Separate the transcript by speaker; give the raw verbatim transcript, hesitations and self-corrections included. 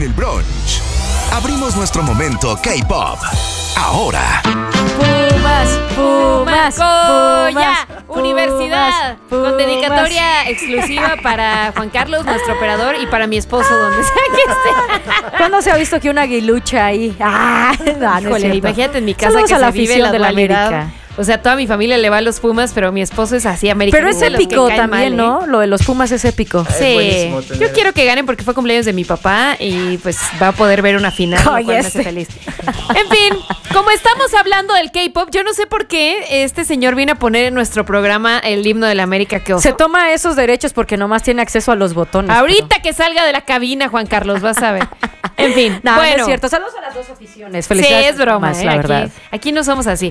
Speaker 1: el brunch. Abrimos nuestro momento K-pop. Ahora.
Speaker 2: Pumas, Pumas,
Speaker 3: Coya,
Speaker 2: Pumas,
Speaker 3: Universidad,
Speaker 2: Pumas.
Speaker 3: con dedicatoria exclusiva para Juan Carlos, nuestro operador, y para mi esposo, donde sea que esté.
Speaker 2: ¿Cuándo se ha visto que una aguilucha ahí? Ah, no, no es
Speaker 3: Híjole,
Speaker 2: cierto.
Speaker 3: imagínate en mi casa
Speaker 2: Saludos
Speaker 3: que
Speaker 2: a la
Speaker 3: se vive
Speaker 2: afición
Speaker 3: la
Speaker 2: de la
Speaker 3: dualidad.
Speaker 2: América.
Speaker 3: O sea, toda mi familia le va a los Pumas, pero mi esposo es así, americano.
Speaker 2: Pero es
Speaker 3: de los que
Speaker 2: épico
Speaker 3: caen
Speaker 2: también,
Speaker 3: mal, ¿eh?
Speaker 2: ¿no? Lo de los Pumas es épico.
Speaker 3: Sí,
Speaker 4: Es buenísimo tener-
Speaker 3: yo quiero que ganen porque fue cumpleaños de mi papá y pues va a poder ver una final, lo cual
Speaker 2: Ay,
Speaker 3: me
Speaker 2: este.
Speaker 3: hace feliz. En fin, como estamos hablando del K-pop, yo no sé por qué este señor viene a poner en nuestro programa el himno de la América. Que oso.
Speaker 2: Se toma esos derechos porque nomás tiene acceso a los botones.
Speaker 3: Ahorita que salga de la cabina, Juan Carlos, vas a ver. En fin,
Speaker 2: pero- No,
Speaker 3: bueno.
Speaker 2: no es cierto. Saludos a las dos aficiones.
Speaker 3: Sí,
Speaker 2: Felicidades.
Speaker 3: es broma,
Speaker 2: Pumas,
Speaker 3: ¿eh?
Speaker 2: la
Speaker 3: Aquí,
Speaker 2: verdad.
Speaker 3: aquí no somos así.